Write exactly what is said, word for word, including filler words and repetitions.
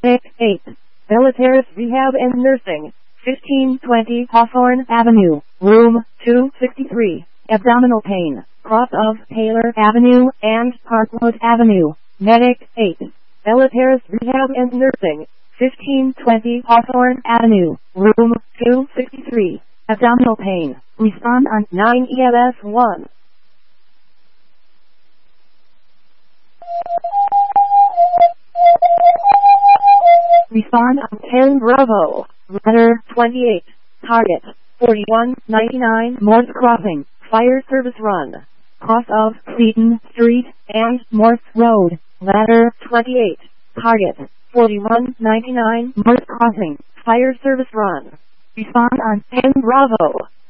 Medic eight. Militaris Rehab and Nursing. fifteen twenty Hawthorne Avenue, Room two sixty-three. Abdominal pain. Cross of Taylor Avenue and Parkwood Avenue. Medic eight. Militaris Rehab and Nursing. fifteen twenty Hawthorne Avenue, Room two sixty-three. Abdominal pain. Respond on nine E M S one. Respond on ten Bravo. Letter twenty-eight. Target. forty-one ninety-nine Morse Crossing. Fire Service Run. Cross of Clayton Street and Morse Road. Ladder twenty-eight. Target. forty-one ninety-nine Morse Crossing. Fire Service Run. Respond on ten Bravo.